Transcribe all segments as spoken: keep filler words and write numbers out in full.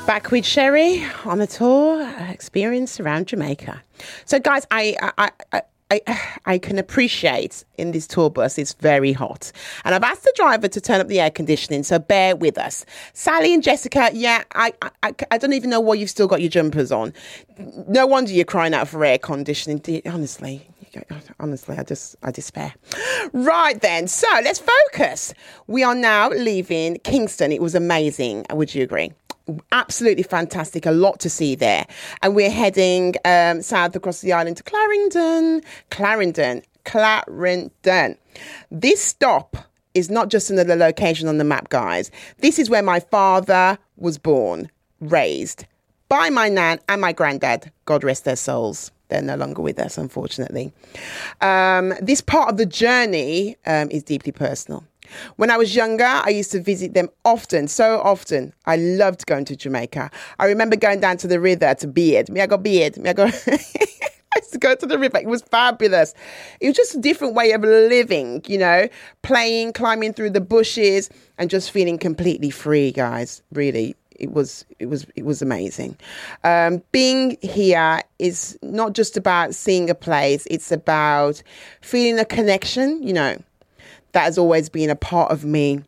Back with Sherry on a tour experience around Jamaica. So, guys, I, I, I, I, I can appreciate in this tour bus it's very hot, and I've asked the driver to turn up the air conditioning. So bear with us, Sally and Jessica. Yeah, I, I, I don't even know why you've still got your jumpers on. No wonder you're crying out for air conditioning. Honestly. Honestly, I just, I despair. Right then, so let's focus. We are now leaving Kingston. It was amazing. Would you agree? Absolutely fantastic. A lot to see there. And we're heading um, south across the island to Clarendon. Clarendon. Clarendon. This stop is not just another location on the map, guys. This is where my father was born, raised by my nan and my granddad. God rest their souls. They're no longer with us, unfortunately. Um, this part of the journey um, is deeply personal. When I was younger, I used to visit them often, so often. I loved going to Jamaica. I remember going down to the river to Beard. Me, I got Beard. Me, I go. I used to go to the river. It was fabulous. It was just a different way of living, you know, playing, climbing through the bushes and just feeling completely free, guys. Really. It was, it was, it was amazing. Um, being here is not just about seeing a place. It's about feeling a connection, you know, that has always been a part of me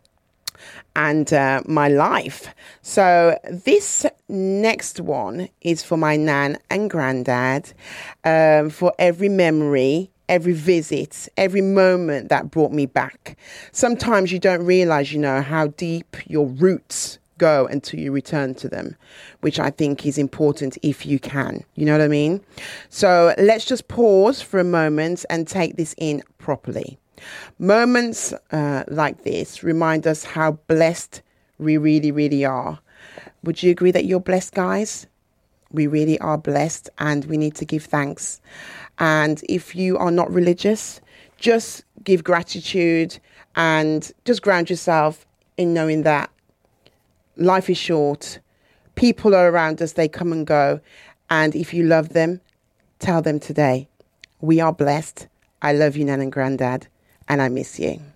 and uh, my life. So this next one is for my nan and granddad, um, for every memory, every visit, every moment that brought me back. Sometimes you don't realize, you know, how deep your roots go until you return to them, which I think is important if you can. You know what I mean? So let's just pause for a moment and take this in properly. Moments uh, like this remind us how blessed we really, really are. Would you agree that you're blessed, guys? We really are blessed, and we need to give thanks. And if you are not religious, just give gratitude and just ground yourself in knowing that life is short. People are around us. They come and go. And if you love them, tell them today, we are blessed. I love you, Nan and Granddad, and I miss you.